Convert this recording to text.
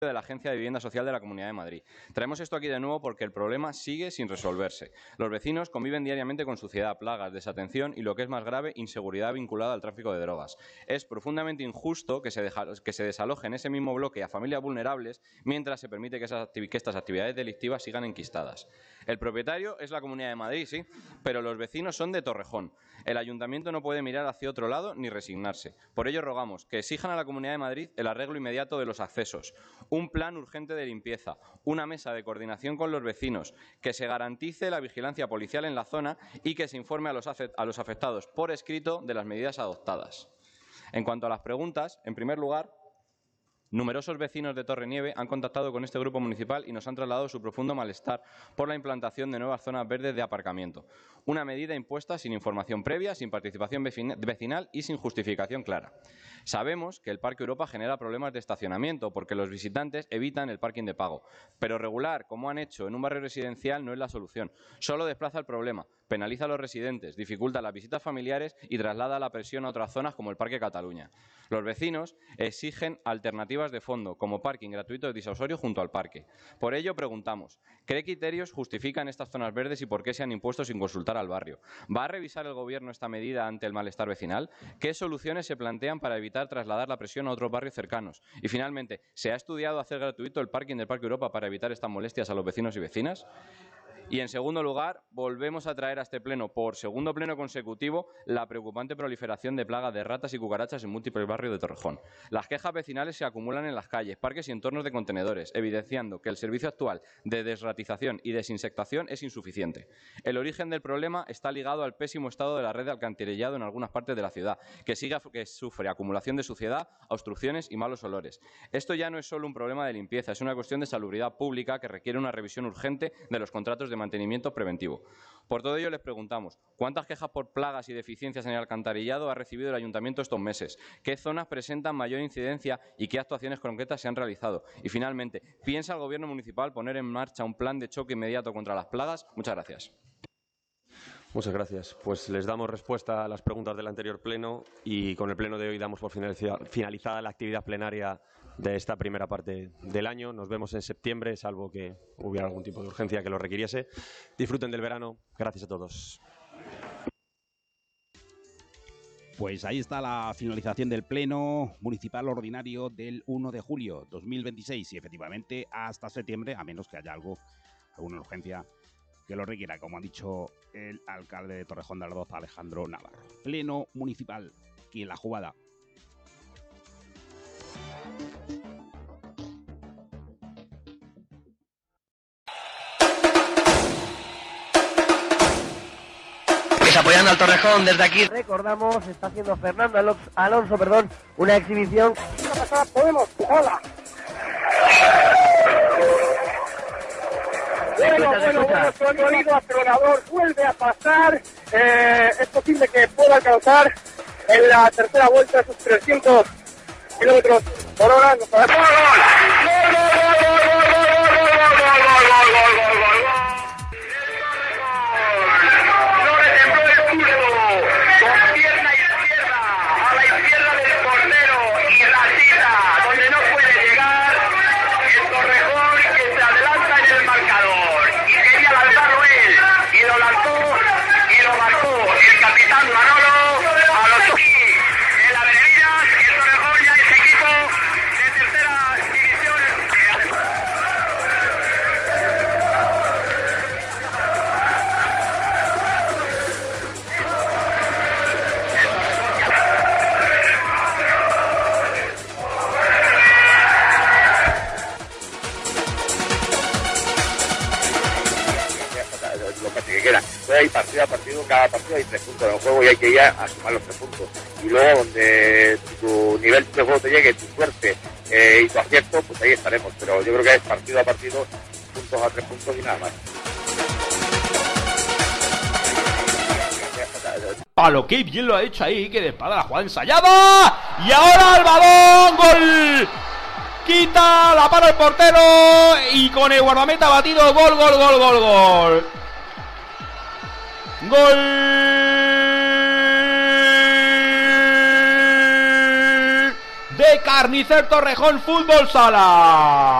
de la Agencia de Vivienda Social de la Comunidad de Madrid. Traemos esto aquí de nuevo porque el problema sigue sin resolverse. Los vecinos conviven diariamente con suciedad, plagas, desatención y, lo que es más grave, inseguridad vinculada al tráfico de drogas. Es profundamente injusto que se desaloje en ese mismo bloque a familias vulnerables mientras se permite que estas actividades delictivas sigan enquistadas. El propietario es la Comunidad de Madrid, sí, pero los vecinos son de Torrejón. El Ayuntamiento no puede mirar hacia otro lado ni resignarse. Por ello rogamos que exijan a la Comunidad de Madrid el arreglo inmediato de los accesos, un plan urgente de limpieza, una mesa de coordinación con los vecinos, que se garantice la vigilancia policial en la zona y que se informe a los afectados por escrito de las medidas adoptadas. En cuanto a las preguntas, en primer lugar, numerosos vecinos de Torrenieve han contactado con este grupo municipal y nos han trasladado su profundo malestar por la implantación de nuevas zonas verdes de aparcamiento. Una medida impuesta sin información previa, sin participación vecinal y sin justificación clara. Sabemos que el Parque Europa genera problemas de estacionamiento porque los visitantes evitan el parking de pago, pero regular, como han hecho en un barrio residencial, no es la solución. Solo desplaza el problema, penaliza a los residentes, dificulta las visitas familiares y traslada la presión a otras zonas como el Parque Cataluña. Los vecinos exigen alternativas de fondo, como parking gratuito disuasorio junto al parque. Por ello preguntamos, ¿qué criterios justifican estas zonas verdes y por qué se han impuesto sin consultar al barrio? ¿Va a revisar el Gobierno esta medida ante el malestar vecinal? ¿Qué soluciones se plantean para evitar trasladar la presión a otros barrios cercanos? Y finalmente, ¿se ha estudiado hacer gratuito el parking del Parque Europa para evitar estas molestias a los vecinos y vecinas? Y, en segundo lugar, volvemos a traer a este pleno, por segundo pleno consecutivo, la preocupante proliferación de plagas de ratas y cucarachas en múltiples barrios de Torrejón. Las quejas vecinales se acumulan en las calles, parques y entornos de contenedores, evidenciando que el servicio actual de desratización y desinsectación es insuficiente. El origen del problema está ligado al pésimo estado de la red de alcantarillado en algunas partes de la ciudad, que sufre acumulación de suciedad, obstrucciones y malos olores. Esto ya no es solo un problema de limpieza, es una cuestión de salubridad pública que requiere una revisión urgente de los contratos de mantenimiento preventivo. Por todo ello les preguntamos, ¿cuántas quejas por plagas y deficiencias en el alcantarillado ha recibido el Ayuntamiento estos meses? ¿Qué zonas presentan mayor incidencia y qué actuaciones concretas se han realizado? Y, finalmente, ¿piensa el Gobierno municipal poner en marcha un plan de choque inmediato contra las plagas? Muchas gracias. Muchas gracias. Pues les damos respuesta a las preguntas del anterior pleno y con el pleno de hoy damos por finalizada la actividad plenaria de esta primera parte del año. Nos vemos en septiembre, salvo que hubiera algún tipo de urgencia que lo requiriese. Disfruten del verano. Gracias a todos. Pues ahí está la finalización del Pleno Municipal Ordinario del 1 de julio 2026 y, efectivamente, hasta septiembre, a menos que haya alguna urgencia que lo requiera, como ha dicho el alcalde de Torrejón de Ardoz, Alejandro Navarro. Pleno Municipal, aquí en La Jugada. Apoyando al Torrejón desde aquí. Recordamos, está haciendo Fernando Alonso, una exhibición. Podemos, ¡hola! Bueno, su oído acelerador vuelve a pasar. Es posible que pueda alcanzar en la tercera vuelta esos 300 kilómetros por hora. Nos sabemos. Hay partido a partido, cada partido hay 3 puntos en el juego y hay que ir a sumar los 3 puntos. Y luego, donde tu nivel de juego te llegue, tu suerte y tu acierto, pues ahí estaremos. Pero yo creo que es partido a partido, puntos a 3 puntos y nada más. Palo, qué bien lo ha hecho ahí, que de espada la jugada ensayada. Y ahora el balón, gol. Quita la para el portero y con el guardameta batido, gol. Gol de Carnicer Torrejón Fútbol Sala.